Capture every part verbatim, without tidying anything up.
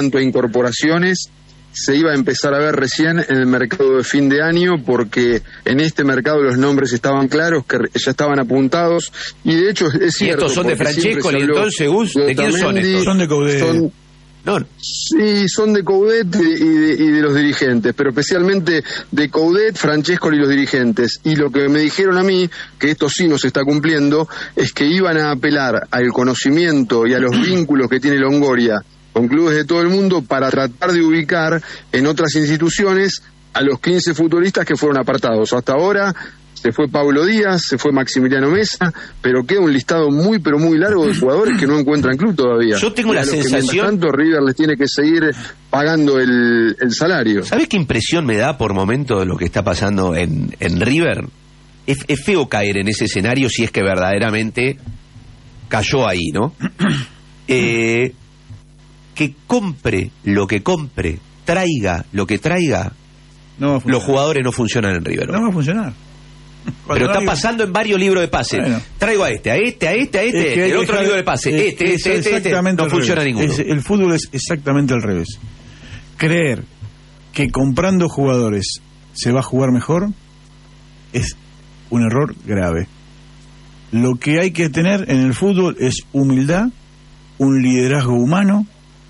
cuanto a incorporaciones, se iba a empezar a ver recién en el mercado de fin de año, porque en este mercado los nombres estaban claros, que ya estaban apuntados, y de hecho es cierto. ¿Y estos son de Francesco, y entonces, Gus? ¿De quién son estos? Son de Coudet. Son, no. Sí, son de Coudet y de, y de los dirigentes, pero especialmente de Coudet, Francesco y los dirigentes. Y lo que me dijeron a mí, que esto sí nos está cumpliendo, es que iban a apelar al conocimiento y a los vínculos que tiene Longoria con clubes de todo el mundo para tratar de ubicar en otras instituciones a los quince futbolistas que fueron apartados. Hasta ahora se fue Pablo Díaz, se fue Maximiliano Mesa, pero queda un listado muy pero muy largo de jugadores que no encuentran club todavía. Yo tengo la sensación... Que, tanto, River les tiene que seguir pagando el, el salario. ¿Sabés qué impresión me da por momento de lo que está pasando en, en River? Es, es feo caer en ese escenario si es que verdaderamente cayó ahí, ¿no? eh... que compre lo que compre, traiga lo que traiga, no los jugadores no funcionan en River. No va a funcionar. Pero está pasando en varios libros de pase. Bueno. Traigo a este, a este, a este, a este, es que el otro libro de pase, es, este, es este, este, este, no funciona revés. ninguno. Es, el fútbol es exactamente al revés. Creer que comprando jugadores se va a jugar mejor es un error grave. Lo que hay que tener en el fútbol es humildad, un liderazgo humano,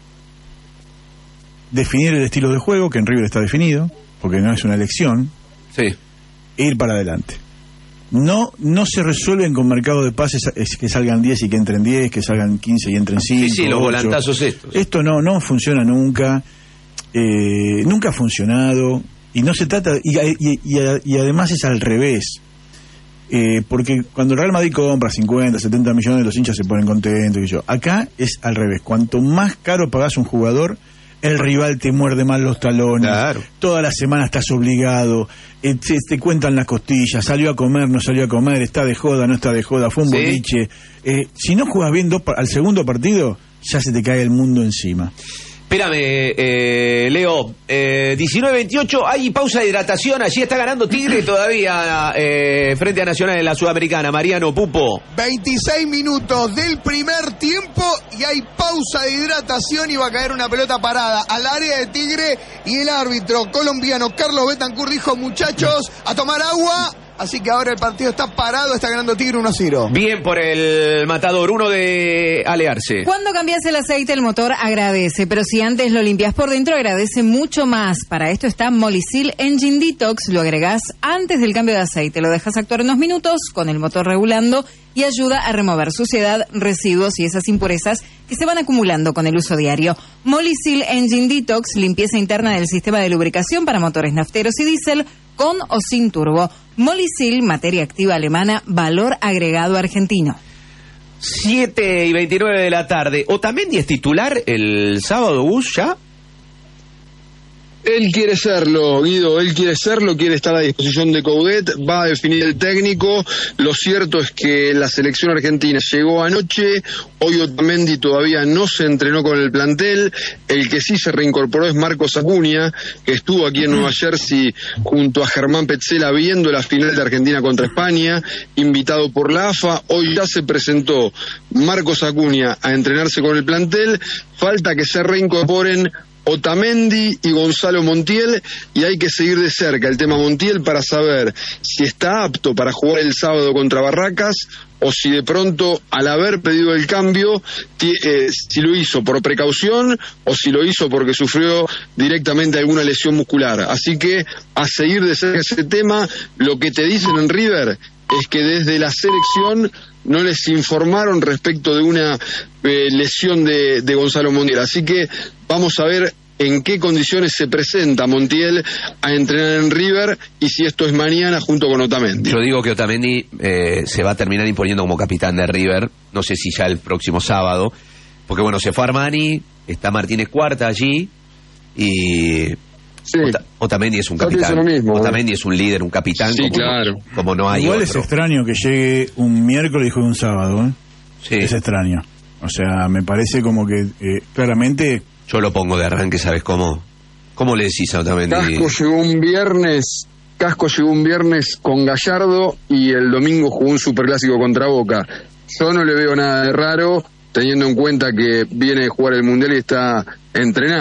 definir el estilo de juego, que en River está definido, porque no es una elección, sí, e ir para adelante. No no se resuelven con mercado de pases es que salgan diez y que entren diez, que salgan quince y entren cinco. Sí, sí, los ocho. volantazos estos. Esto no no funciona nunca, eh, nunca ha funcionado, y no se trata, y, y, y, y además es al revés. Eh, porque cuando el Real Madrid compra cincuenta, setenta millones, los hinchas se ponen contentos. Y yo. Acá es al revés. Cuanto más caro pagás un jugador, el rival te muerde más los talones. Claro. Toda la semana estás obligado. Eh, te, te cuentan las costillas. Salió a comer, no salió a comer. Está de joda, no está de joda. Fue un ¿Sí? boliche. Eh, si no juegas bien dos, al segundo partido, ya se te cae el mundo encima. Espérame, eh, Leo, eh, diecinueve veintiocho, hay pausa de hidratación, allí está ganando Tigre todavía eh, frente a Nacional en la Sudamericana. Mariano Pupo. veintiséis minutos del primer tiempo y hay pausa de hidratación y va a caer una pelota parada al área de Tigre y el árbitro colombiano Carlos Betancur dijo: muchachos, a tomar agua. Así que ahora el partido está parado, está ganando Tigre uno a cero. Bien por el matador, uno de Alearse. Cuando cambias el aceite, el motor agradece, pero si antes lo limpias por dentro, agradece mucho más. Para esto está Molicil Engine Detox, lo agregás antes del cambio de aceite, lo dejas actuar unos minutos con el motor regulando y ayuda a remover suciedad, residuos y esas impurezas que se van acumulando con el uso diario. Molicil Engine Detox, limpieza interna del sistema de lubricación para motores nafteros y diésel, con o sin turbo. Molicil, materia activa alemana, valor agregado argentino. siete y veintinueve de la tarde. ¿Otamendi es titular el sábado, Gus, ya? Él quiere serlo, Guido, él quiere serlo, quiere estar a disposición de Coudet, va a definir el técnico. Lo cierto es que la selección argentina llegó anoche, hoy Otamendi todavía no se entrenó con el plantel. El que sí se reincorporó es Marcos Acuña, que estuvo aquí en Nueva Jersey junto a Germán Petzela viendo la final de Argentina contra España, invitado por la A F A. Hoy ya se presentó Marcos Acuña a entrenarse con el plantel, falta que se reincorporen Otamendi y Gonzalo Montiel, y hay que seguir de cerca el tema Montiel para saber si está apto para jugar el sábado contra Barracas o si de pronto, al haber pedido el cambio, eh, si lo hizo por precaución o si lo hizo porque sufrió directamente alguna lesión muscular. Así que a seguir de cerca ese tema. Lo que te dicen en River es que desde la selección no les informaron respecto de una eh, lesión de, de Gonzalo Montiel. Así que vamos a ver en qué condiciones se presenta Montiel a entrenar en River y si esto es mañana junto con Otamendi. Yo digo que Otamendi eh, se va a terminar imponiendo como capitán de River, no sé si ya el próximo sábado, porque bueno, se fue Armani, está Martínez Cuarta allí y... Sí. Ota, Otamendi es un capitán. Mismo, Otamendi ¿eh? es un líder, un capitán. Sí, como, claro. no, como no hay Igual otro. Es extraño que llegue un miércoles y juegue un sábado, ¿eh? Sí. Es extraño. O sea, me parece como que eh, claramente... Yo lo pongo de arranque, ¿sabes cómo? ¿Cómo le decís a Otamendi? Casco llegó un viernes, Casco llegó un viernes con Gallardo y el domingo jugó un superclásico contra Boca. Yo no le veo nada de raro, teniendo en cuenta que viene de jugar el Mundial y está entrenado.